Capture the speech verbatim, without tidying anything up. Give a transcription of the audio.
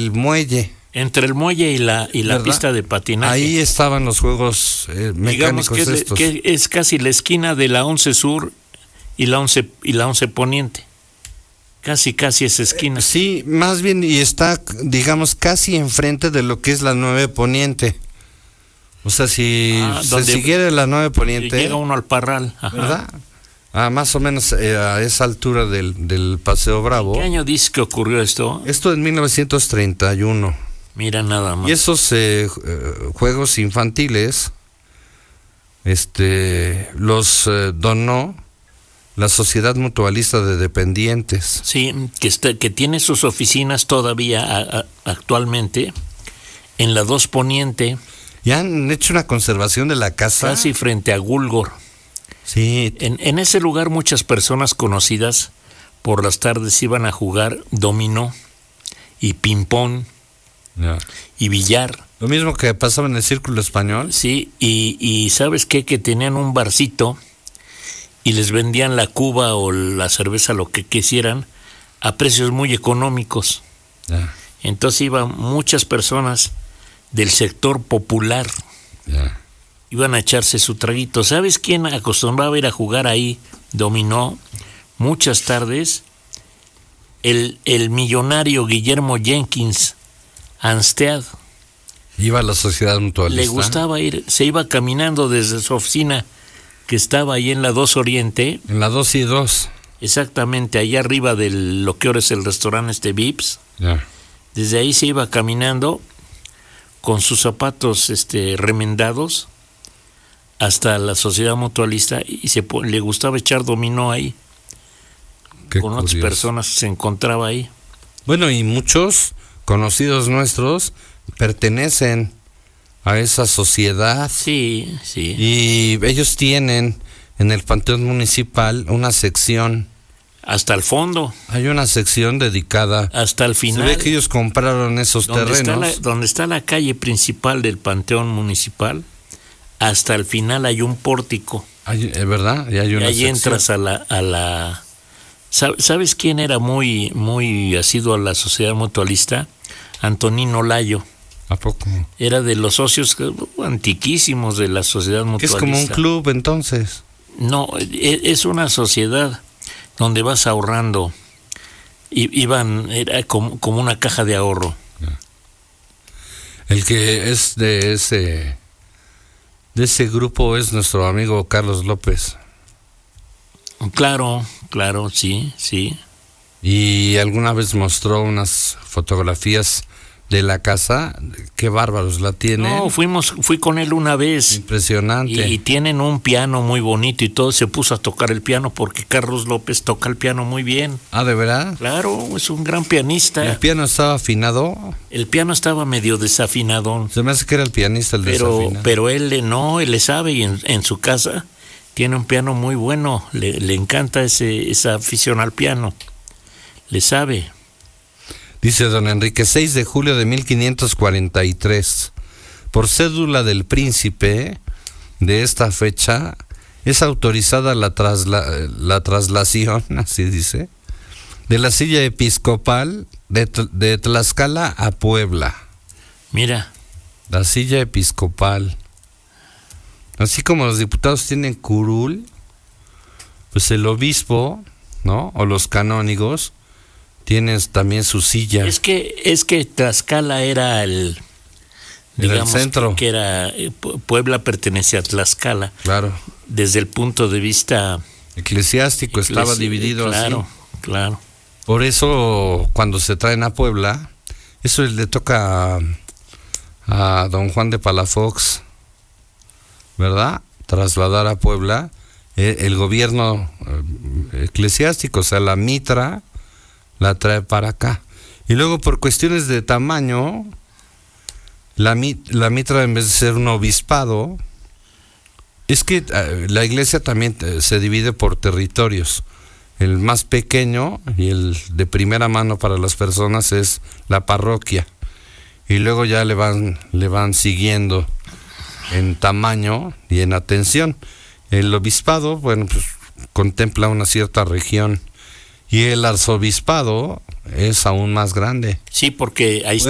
el muelle. Entre el muelle y la y la ¿verdad? Pista de patinaje. Ahí estaban los juegos eh, Digamos mecánicos que es, estos. que es casi la esquina de la once Sur y la once y la once Poniente. Casi, casi esa esquina. Eh, sí, más bien, y está, digamos, casi enfrente de lo que es la nueve Poniente. O sea, si Ah, se donde siguiera la nueve Poniente, llega uno al Parral. Ajá. ¿verdad? Ah, más o menos eh, a esa altura del, del Paseo Bravo. ¿Qué año dice que ocurrió esto? Esto en mil novecientos treinta y uno. Mira nada más. Y esos eh, juegos infantiles, este, los eh, donó la Sociedad Mutualista de Dependientes. Sí, que está, que tiene sus oficinas todavía a, a, actualmente en la dos Poniente. Y han hecho una conservación de la casa. Casi frente a Gulgor. Sí. En, en ese lugar muchas personas conocidas por las tardes iban a jugar dominó y ping-pong Ya. y billar. Lo mismo que pasaba en el Círculo Español. Sí, y, y ¿sabes qué? Que tenían un barcito y les vendían la cuba o la cerveza, lo que quisieran, a precios muy económicos. Ya. Entonces iban muchas personas del sector popular, Ya. iban a echarse su traguito. ¿Sabes quién acostumbraba a ir a jugar ahí dominó muchas tardes? El, el millonario Guillermo Jenkins Anstead. Iba a la Sociedad Mutualista. Le gustaba ir, se iba caminando desde su oficina que estaba ahí en la dos Oriente, En la dos y dos. exactamente allá arriba de lo que ahora es el restaurante este Vips. Ya. Desde ahí se iba caminando con sus zapatos este remendados hasta la Sociedad Mutualista y se le gustaba echar dominó ahí. Qué con otras curioso. personas se encontraba ahí. Bueno, y muchos conocidos nuestros pertenecen a esa sociedad. Sí, sí. Y ellos tienen en el Panteón Municipal una sección. Hasta el fondo. Hay una sección dedicada. Hasta el final. Se ve que ellos compraron esos donde terrenos. Está la, donde está la calle principal del Panteón Municipal, hasta el final hay un pórtico. Hay, es verdad, y hay Y una ahí sección. entras a la, a la. ¿Sabes quién era muy, muy asiduo a la Sociedad Mutualista? Antonino Layo. ¿A poco? Era de los socios antiquísimos de la Sociedad Que es Mutualista. como un club entonces. No, es una sociedad donde vas ahorrando. Y iban, era como, como una caja de ahorro. El que es de ese de ese grupo es nuestro amigo Carlos López. Claro, claro, sí, sí. Y alguna vez mostró unas fotografías de la casa. Qué bárbaros la tienen. No, fuimos, fui con él una vez. Impresionante. Y, y tienen un piano muy bonito y todo. Se puso a tocar el piano porque Carlos López toca el piano muy bien. Ah, ¿de verdad? Claro, es un gran pianista. ¿El piano estaba afinado? El piano estaba medio desafinado. Se me hace que era el pianista el pero, desafinado. pero él le- no, él le sabe y en, en su casa tiene un piano muy bueno. Le, le encanta ese, esa afición al piano. Le sabe. Dice don Enrique, seis de julio de mil quinientos cuarenta y tres. Por cédula del príncipe de esta fecha es autorizada la, trasla, la traslación, así dice, de la silla episcopal de, de Tlaxcala a Puebla. Mira, La silla episcopal. Así como los diputados tienen curul, pues el obispo, ¿no? O los canónigos tienen también su silla. es que es que Tlaxcala era el Era el digamos centro. que, que era eh, Pu- Puebla pertenece a Tlaxcala Claro. desde el punto de vista Eclesiástico estaba eclesi- dividido claro, así. claro. Por eso cuando se traen a Puebla, eso le toca a, a don Juan de Palafox, ¿verdad? Trasladar a Puebla eh, el gobierno eh, eclesiástico, o sea, la mitra la trae para acá. Y luego por cuestiones de tamaño, la, mi- la mitra en vez de ser un obispado, es que eh, la iglesia también eh, se divide por territorios. El más pequeño y el de primera mano para las personas es la parroquia. Y luego ya le van, le van siguiendo en tamaño y en atención. El obispado, bueno, pues contempla una cierta región. Y el arzobispado es aún más grande. Sí, porque ahí Puebla